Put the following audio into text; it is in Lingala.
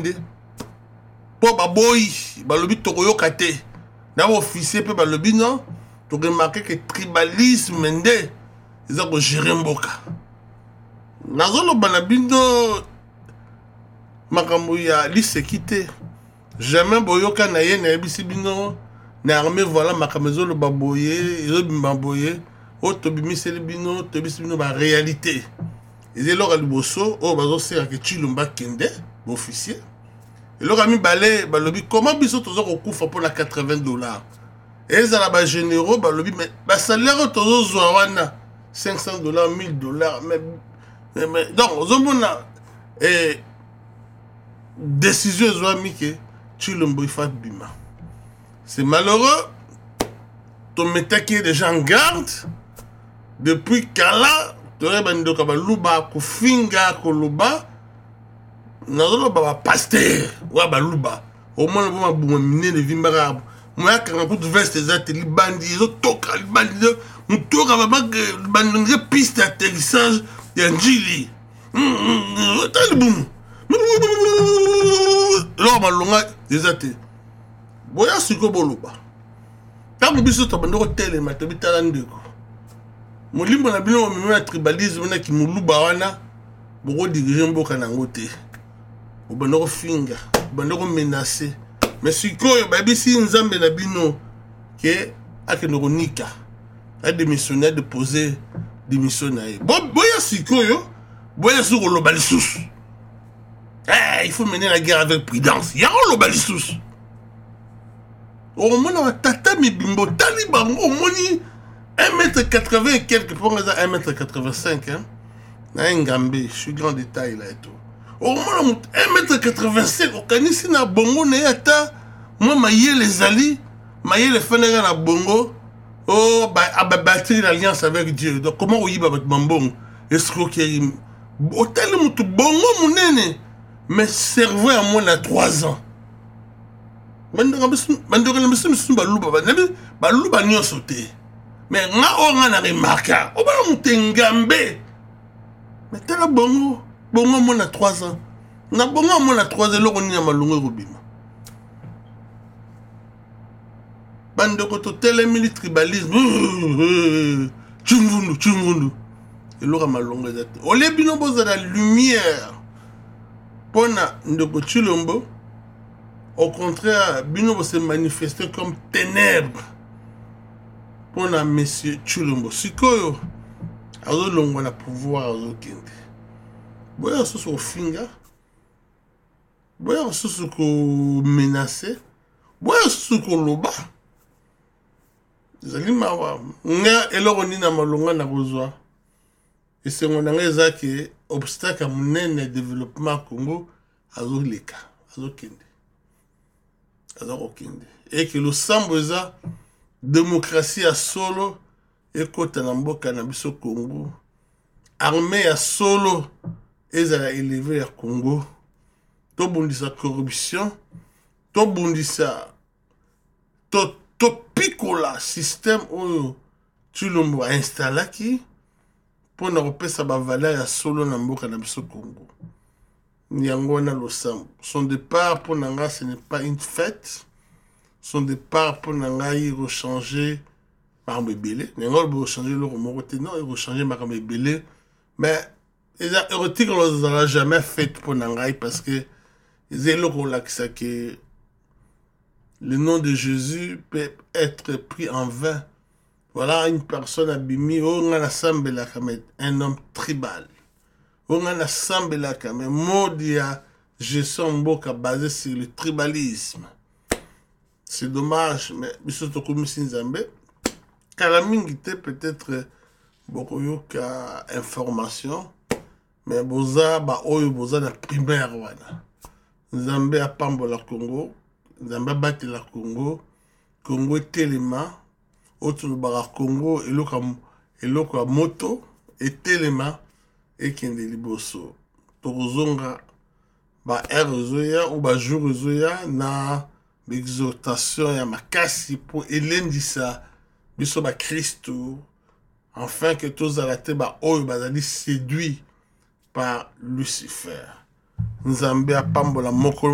kende po baboyi balobi tokoyoka te na officier pe balobi non to remarquer que tribalisme nde eza ko gérer mboka nazoloba na bino makambo ya liseki te jamais boyoka na ye na yebisi bino na armée voilà makambo ezoloba boye ezobimba boye oyo tobimiseli bino tobisi bino baréalité ezeloka liboso oyo bazoseraka Tshilombo kende baofficier eloka mibale balobi comment biso toza kokufa mpona $80 ezala bagénéraux balobi mais basalaire oyo tozozwa wana $500 $1000 mais donc ozomona décision ezwami ke Tshilombo ifa bima c'est malheureux tometaki déjà en garde depuis kala toye bandoka baluba kofinga koloba nazoloba bapasteur wa baluba omona bo mabuma minene vimbaka moyakanga kutu veste eza te libandi ezotoka libandi motoka babandonge piste atterrissage ya njili otali bumu eloko malonga eza te boya siko boloba ntango biso tobandi kotelema tobitala ndeko molimbo na bino omemi na tribalisme naki moluba wana bokodirige mboka nango te obandi kofinga obandi komenace mais sikoyo bayebisi nzambe na bino ke akende konika adémissionne adépose démission na ye boya sikoyo boya siko koloba lisusu il faut mener la guerre avec prudence ya koloba lisusu omona batata mibimbo tali bango omoni 1m80 et quelques pour 1m85 hein na ngambe je suis grand détail là et tout omona 1m85 okanisi na bongo na yata moi mayele ezali mayele fenega na bongo oh bâtir l'alliance avec Dieu donc comment oyiba bat bambongo escroquerie otali mutu bongo munene mais cerveau à moins de 3 ans bandoka biso baluba nyonso te mais nga oyo nga na remarka obala mutu engambe mais tala bongo mona 3 ans na bongo mona 3 ans eloko nini ya malongo ekobima bandeko totelemeli tribalisme tshungundu eloko ya malongo eza te olie bino bozala lumière mpona ndeko Tshilombo. Au contraire, bino se manifester comme ténèbres pour na monsieur Tshilombo. Sikoyo azolongwa na pouvoir azokende. Boya soso finga. Boya soso ko menacer. Boya soso ko loba. Zali mawa. Nga eloko nina malonga na kozwa. Esengo na nga ezaki obstacle munene développement Congo azoleka, azokende. Et que le sambo eza démocratie à solo et kota na mboka na biso Congo armée à solo ezala élevé à Congo to bundisa corruption to bundisa to pikola système oyo Tshilombo a installaki pour na kopesa ba valeur ya solo na mboka na biso Congo. Nyangona Losambo. Son départ pour Nanga, ce n'est pas une fête. Son départ pour Nanga, il va changer par Mébélé. Nanga, il va changer le remorté. Non, il va changer par Mébélé. Mais, les érotiques, on ne l'a jamais fait pour Nanga parce que c'est le que le nom de Jésus peut être pris en vain. Voilà une personne abîmée. On a un homme tribal. On a sambelaka mais modi ya gestion mboka basé sur le tribalisme. C'est dommage mais biso tokomisi nzambe kala mingi te peut-être bokoyoka information mais boza ba oyo boza na primaire wana nzambe apambola Congo nzambe batela Congo telema otulobaka Congo eloko ya moto etelema ekende liboso tokozonga ba ezoya ou ba jour ezoya na l'exhortation ya makasi pour elendisa biso ba Kristo afin que tozala te ba oyo bazali séduit par Lucifer. Nzambe apambola moko